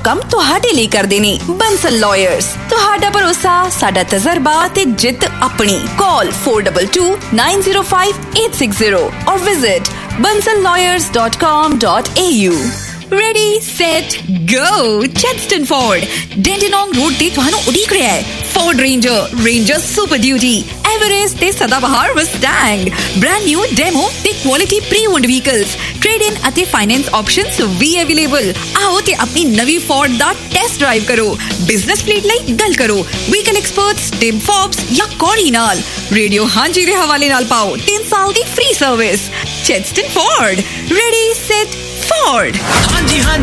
ਕੰਮ ਤੁਹਾਡੇ ਲਈ ਕਰਦੇ ਨੇ। ਬੰਸਲ ਲਾਇਰਸ, ਤੁਹਾਡਾ ਭਰੋਸਾ, ਸਾਡਾ ਤਜਰਬਾ ਤੇ ਜਿੱਤ ਆਪਣੀ। ਕਾਲ 4229058860 or visit bansallawyers.com.au। Ready, set, go! Chadstone Ford, Dandenong Road ਤੇ ਤੁਹਾਨੂੰ ਉਡੀਕ ਰਿਹਾ ਹੈ। Ford Ranger, Ranger Super Duty, Everest ਤੇ ਸਦਾਬਹਾਰ Mustang, brand new demo ਤੇ quality pre-owned vehicles, trade-in ਅਤੇ finance options ਵੀ available। ਆਓ ਤੇ ਆਪਣੀ ਨਵੀਂ Ford ਦਾ ਟੈਸਟ ਡਰਾਈਵ ਕਰੋ। ਬਿਜ਼ਨਸ ਫਲੀਟ ਲਈ ਗੱਲ ਕਰੋ ਵਹੀਕਲ ਐਕਸਪਰਟਸ ਟਿਮ ਫੋਬਸ ਜਾਂ ਕੋਰੀ ਨਾਲ। ਰੇਡੀਓ ਹਾਂਜੀ ਦੇ ਹਵਾਲੇ ਨਾਲ ਪਾਓ 3 ਸਾਲ ਦੀ free service. Chadstone Ford, ready, set, Ford। ਹਾਂਜੀ